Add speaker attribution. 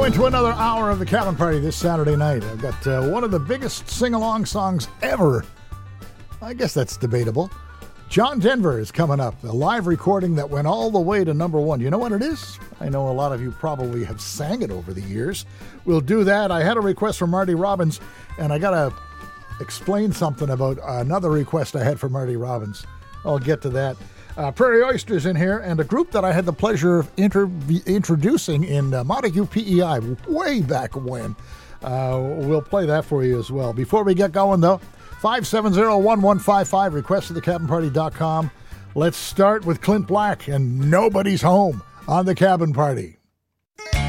Speaker 1: go into another hour of the Cabin Party this Saturday night. I've got one of the biggest sing-along songs ever. I guess that's debatable. John Denver is coming up, a live recording that went all the way to number one. You know what it is? I know a lot of you probably have sang it over the years. We'll do that. I had a request from Marty Robbins, and I got to explain something about another request I had from Marty Robbins. I'll get to that. Prairie Oysters in here, and a group that I had the pleasure of introducing in Montague PEI way back when. We'll play that for you as well. Before we get going, though, 570-1155, request at thecabinparty.com. Let's start with Clint Black and Nobody's Home on the Cabin Party.